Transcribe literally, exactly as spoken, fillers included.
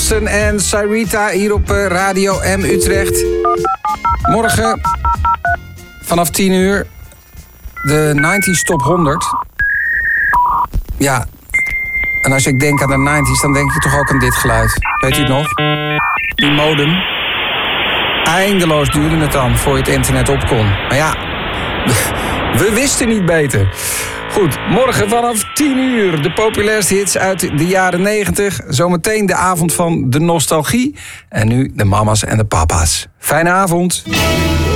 Nelson en Sarita hier op Radio M Utrecht. Morgen vanaf tien uur de negentig Top honderd. Ja, en als ik denk aan de negentig, dan denk ik toch ook aan dit geluid. Weet u het nog? Die modem. Eindeloos duurde het dan voor je het internet op kon. Maar ja, we wisten niet beter. Goed, morgen vanaf tien uur de populairste hits uit de jaren negentig. Zometeen de avond van de nostalgie. En nu de mama's en de papa's. Fijne avond.